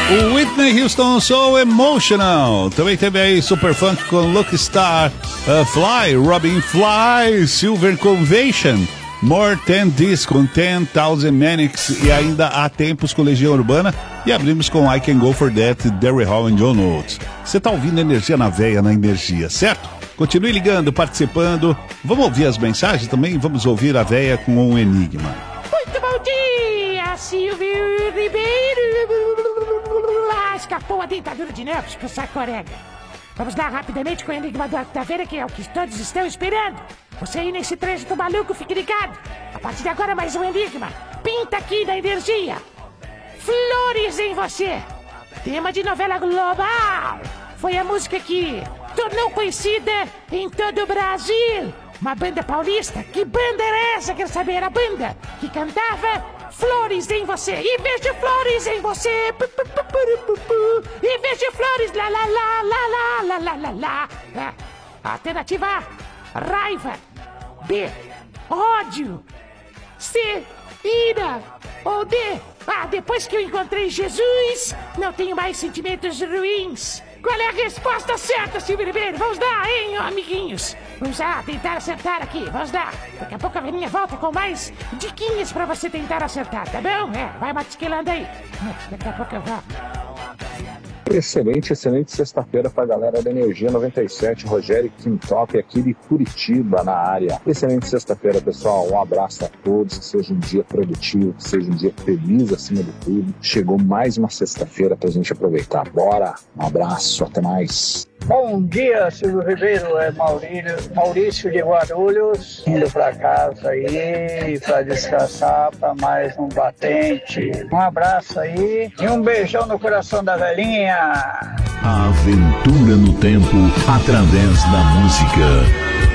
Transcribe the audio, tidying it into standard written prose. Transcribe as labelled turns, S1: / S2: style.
S1: O Whitney Houston So Emotional. Também teve aí Superfunk com Lucky Star, Fly, Robin Fly, Silver Convention, More Than This com 10,000 Manics e ainda há tempos com Legião Urbana. E abrimos com I Can Go For That, Derry Hall e John Oates. Você tá ouvindo Energia na Veia, na Energia, certo? Continue ligando, participando. Vamos ouvir as mensagens também? Vamos ouvir a Veia com um enigma.
S2: Muito bom dia, Silvio Ribeiro. Escapou a dentadura de nervos pro Sacorega. Vamos lá rapidamente com o enigma da Veia, que é o que todos estão esperando. Você aí nesse trânsito maluco, fique ligado. A partir de agora, mais um enigma. Pinta aqui na Energia. Flores em Você. Tema de novela global. Foi a música que tornou conhecida em todo o Brasil. Uma banda paulista. Que banda era essa? Quero saber. A banda que cantava Flores em Você. E vejo flores em você. E vejo flores. Lá, lá, lá, lá, lá, lá, lá, lá. Alternativa A, raiva. B, ódio. C, ira. Ou D, depois que eu encontrei Jesus, não tenho mais sentimentos ruins. Qual é a resposta certa, Silvio Ribeiro? Vamos lá, hein, amiguinhos? Vamos lá, tentar acertar aqui, vamos lá. Daqui a pouco a Veninha volta com mais diquinhas pra você tentar acertar, tá bom? Vai matisquelando aí. Daqui a pouco eu volto.
S3: Excelente sexta-feira pra galera da Energia 97, Rogério Quintop aqui de Curitiba na área. Excelente sexta-feira, pessoal, um abraço a todos, que seja um dia produtivo, que seja um dia feliz acima de tudo. Chegou mais uma sexta-feira pra gente aproveitar, bora, um abraço, até mais.
S4: Bom dia, Silvio Ribeiro, é Maurício de Guarulhos, indo pra casa aí, pra descansar, pra mais um batente. Um abraço aí e um beijão no coração da velhinha.
S5: A aventura no tempo através da música.